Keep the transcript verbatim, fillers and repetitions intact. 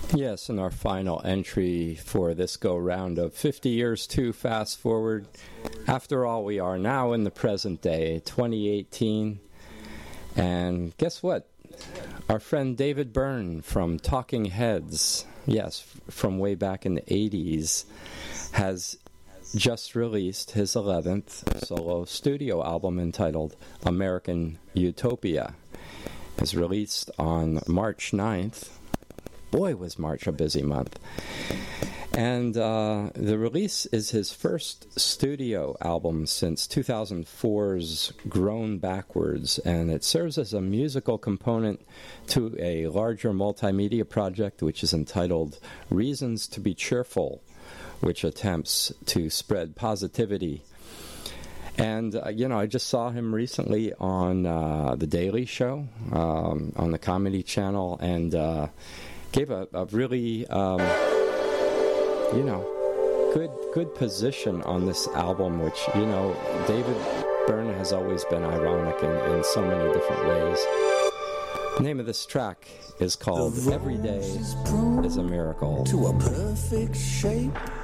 Yes, and our final entry for this go-round of fifty years to fast forward. After all, we are now in the present day, twenty eighteen. And guess what? Our friend David Byrne from Talking Heads, yes, from way back in the eighties, has just released his eleventh solo studio album entitled American Utopia. It's released on March ninth. Boy, was March a busy month. And uh, the release is his first studio album since two thousand four's Grown Backwards, and it serves as a musical component to a larger multimedia project which is entitled Reasons to Be Cheerful, which attempts to spread positivity. And, uh, you know, I just saw him recently on uh, The Daily Show, um, on the Comedy Channel, and uh, gave a, a really, um, you know, good good position on this album, which, you know, David Byrne has always been ironic in, in so many different ways. The name of this track is called Every Day is a Miracle. To a perfect shape.